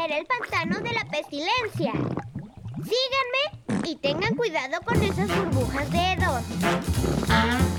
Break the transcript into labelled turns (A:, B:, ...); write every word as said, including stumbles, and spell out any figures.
A: era el pantano de la pestilencia. Síganme y tengan cuidado con esas burbujas de hedor.